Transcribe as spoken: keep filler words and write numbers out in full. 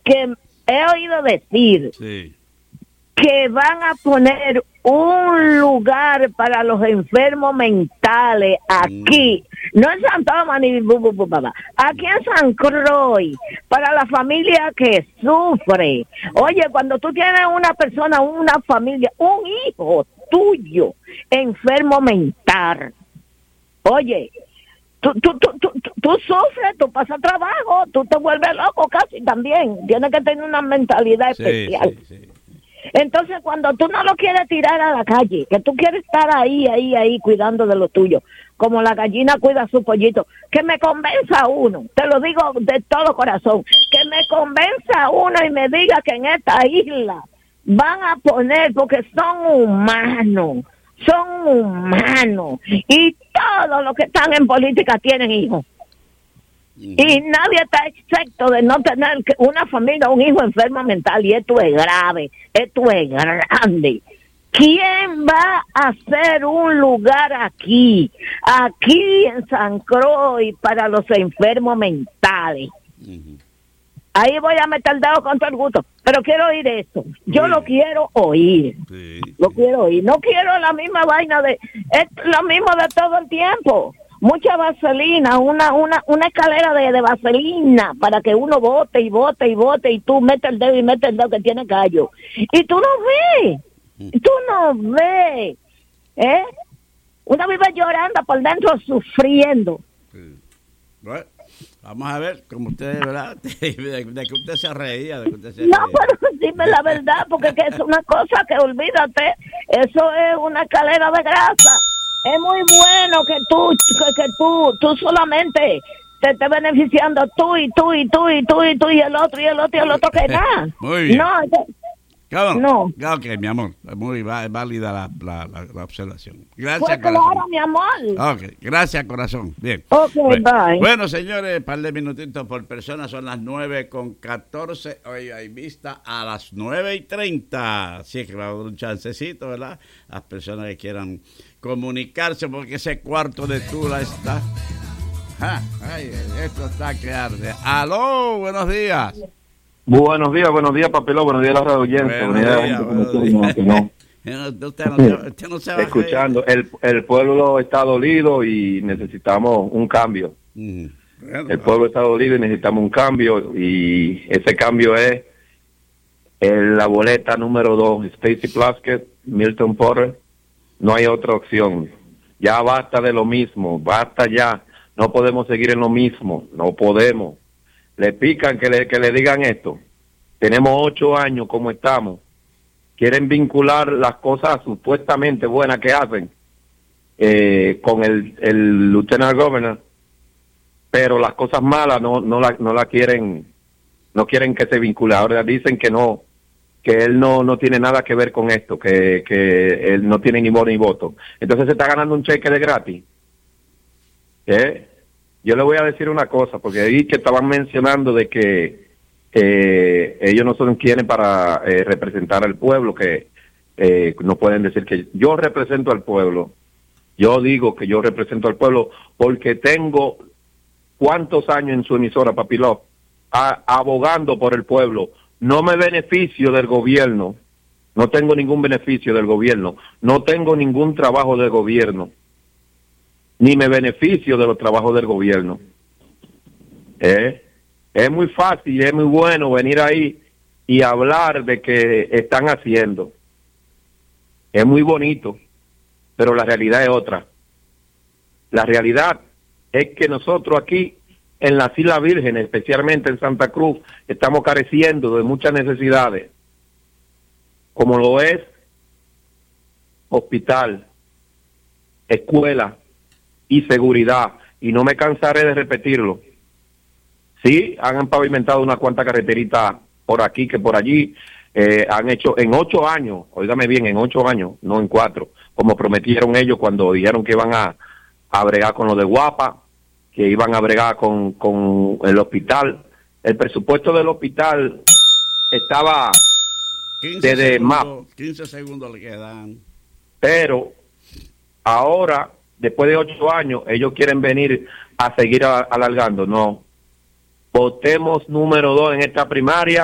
que he oído decir sí. que van a poner un lugar para los enfermos mentales aquí, mm. no en San Tomás ni bu, bu, bu, bu, bu, aquí en San Croix, para la familia que sufre. Oye, cuando tú tienes una persona, una familia, un hijo tuyo enfermo mental, oye, tú, tú, tú, tú, tú, tú sufres, tú pasas trabajo, tú te vuelves loco casi también. Tienes que tener una mentalidad sí, especial. Sí, sí. Entonces, cuando tú no lo quieres tirar a la calle, que tú quieres estar ahí, ahí, ahí, cuidando de lo tuyo, como la gallina cuida a su pollito, que me convenza uno, te lo digo de todo corazón, que me convenza uno y me diga que en esta isla van a poner, porque son humanos, son humanos, y todos los que están en política tienen hijos. Y nadie está excepto de no tener una familia, un hijo enfermo mental, y esto es grave, esto es grande. ¿Quién va a hacer un lugar aquí, aquí en San Croix, para los enfermos mentales? Uh-huh. Ahí voy a meter el dedo con todo el gusto, pero quiero oír eso. Yo sí. lo quiero oír, sí, lo sí. quiero oír. No quiero la misma vaina de, es lo mismo de todo el tiempo. Mucha vaselina, una una una escalera de, de vaselina para que uno bote y bote y bote y tú metes el dedo y metes el dedo que tiene callo. Y tú no ves, tú no ves, ¿eh? Uno vive llorando por dentro, sufriendo. Sí. Bueno, vamos a ver, como usted, ¿verdad? De, de, de que usted se reía, de que usted se reía. No, pero dime la verdad, porque que es una cosa que olvídate, eso es una escalera de grasa. Es muy bueno que tú, que, que tú, tú solamente te estés beneficiando tú y tú y tú y tú y tú y el otro y el otro y el otro que nada. Muy bien. No, claro, no. Ok, mi amor, es muy válida la, la, la, la observación. Gracias, pues corazón. Claro, mi amor. Ok, gracias, corazón. Bien. Ok, bueno, bye. Bueno, señores, un par de minutitos por persona, son las nueve con catorce. Hoy hay vista a las nueve y treinta. Así que va a dar un chancecito, ¿verdad? Las personas que quieran comunicarse, porque ese cuarto de Tula está... Ah, ay, esto está que arde. Aló, buenos días. Buenos días, buenos días, Papiló, buenos días a la radio oyente. Buenos días, buenos días. No, usted no, usted no se va escuchando, el, el pueblo está dolido y necesitamos un cambio. Mm, bueno, el pueblo está dolido y necesitamos un cambio, y ese cambio es el, la boleta número dos, Stacy Plaskett, Milton Porter. No hay otra opción. Ya basta de lo mismo, basta ya. No podemos seguir en lo mismo, no podemos. Le pican que le, que le digan esto. Tenemos ocho años como estamos. Quieren vincular las cosas supuestamente buenas que hacen eh, con el, el lieutenant governor, pero las cosas malas no no la no la quieren, no quieren que se vincule. Ahora dicen que no, que él no no tiene nada que ver con esto, que que él no tiene ni voz ni voto. Entonces se está ganando un cheque de gratis. ¿Eh? Yo le voy a decir una cosa, porque ahí que estaban mencionando de que eh, ellos no son quienes para eh, representar al pueblo, que eh, no pueden decir que yo represento al pueblo. Yo digo que yo represento al pueblo porque tengo cuántos años en su emisora, Papiló, a, abogando por el pueblo. No me beneficio del gobierno, no tengo ningún beneficio del gobierno, no tengo ningún trabajo del gobierno, ni me beneficio de los trabajos del gobierno. ¿Eh? Es muy fácil, es muy bueno venir ahí y hablar de que están haciendo. Es muy bonito, pero la realidad es otra. La realidad es que nosotros aquí, en las Islas Vírgenes, especialmente en Santa Cruz, estamos careciendo de muchas necesidades, como lo es hospital, escuela y seguridad, y no me cansaré de repetirlo. Sí, han pavimentado unas cuantas carreteritas por aquí que por allí, eh, han hecho en ocho años, óigame bien, en ocho años, no en cuatro, como prometieron ellos cuando dijeron que iban a, a bregar con lo de Guapa, que iban a bregar con, con el hospital. El presupuesto del hospital estaba quince desde segundos, más. quince segundos le quedan. Pero ahora, después de ocho años, ellos quieren venir a seguir a, alargando. No. Votemos número dos en esta primaria